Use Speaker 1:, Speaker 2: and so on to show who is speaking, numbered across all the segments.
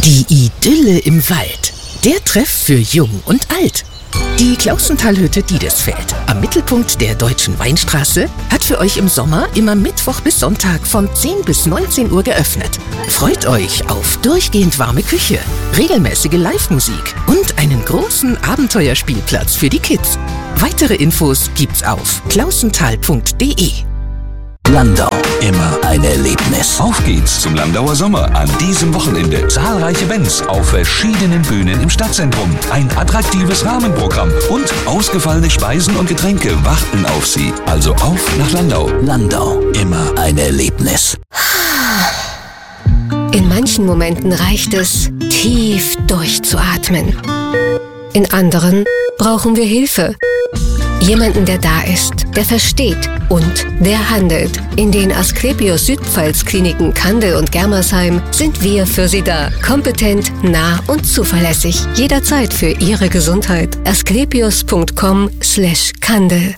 Speaker 1: Die Idylle im Wald. Der Treff für Jung und Alt. Die Klausenthalhütte Diedesfeld am Mittelpunkt der Deutschen Weinstraße hat für euch im Sommer immer Mittwoch bis Sonntag von 10 bis 19 Uhr geöffnet. Freut euch auf durchgehend warme Küche, regelmäßige Live-Musik und einen großen Abenteuerspielplatz für die Kids. Weitere Infos gibt's auf klausenthal.de.
Speaker 2: Landau, immer ein Erlebnis.
Speaker 3: Auf geht's zum Landauer Sommer an diesem Wochenende. Zahlreiche Bands auf verschiedenen Bühnen im Stadtzentrum. Ein attraktives Rahmenprogramm und ausgefallene Speisen und Getränke warten auf Sie. Also auf nach Landau.
Speaker 2: Landau, immer ein Erlebnis.
Speaker 4: In manchen Momenten reicht es, tief durchzuatmen. In anderen brauchen wir Hilfe. Jemanden, der da ist, der versteht und der handelt. In den Asklepios Südpfalz Kliniken Kandel und Germersheim sind wir für Sie da. Kompetent, nah und zuverlässig. Jederzeit für Ihre Gesundheit. asklepios.com/Kandel.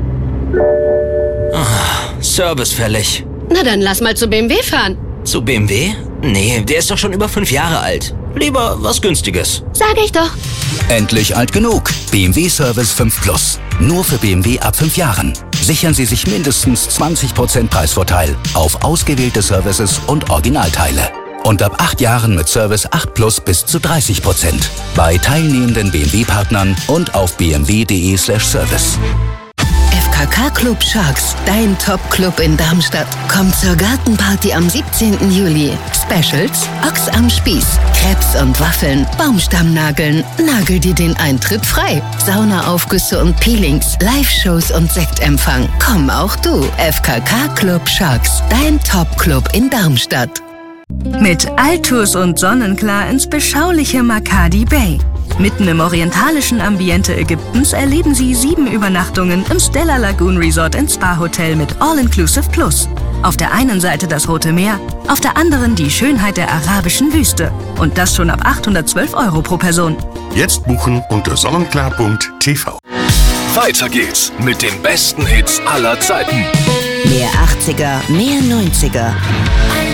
Speaker 5: Service fällig.
Speaker 6: Na dann lass mal zu BMW fahren.
Speaker 5: Zu BMW? Nee, der ist doch schon über 5 Jahre alt. Lieber was Günstiges.
Speaker 6: Sag ich doch.
Speaker 2: Endlich alt genug. BMW Service 5 Plus. Nur für BMW ab 5 Jahren. Sichern Sie sich mindestens 20% Preisvorteil auf ausgewählte Services und Originalteile. Und ab 8 Jahren mit Service 8 Plus bis zu 30%. Bei teilnehmenden BMW-Partnern und auf bmw.de/service.
Speaker 7: FKK Club Sharks, dein Top-Club in Darmstadt. Kommt zur Gartenparty am 17. Juli. Specials: Ochs am Spieß, Crepes und Waffeln, Baumstammnageln. Nagel dir den Eintritt frei. Saunaaufgüsse und Peelings, Live-Shows und Sektempfang. Komm auch du. FKK Club Sharks, dein Top-Club in Darmstadt.
Speaker 8: Mit Altours und Sonnenklar ins beschauliche Makadi Bay. Mitten im orientalischen Ambiente Ägyptens erleben Sie 7 Übernachtungen im Stella Lagoon Resort & Spa Hotel mit All-Inclusive Plus. Auf der einen Seite das Rote Meer, auf der anderen die Schönheit der arabischen Wüste. Und das schon ab 812 € pro Person.
Speaker 9: Jetzt buchen unter sonnenklar.tv.
Speaker 3: Weiter geht's mit den besten Hits aller Zeiten.
Speaker 7: Mehr 80er, mehr 90er.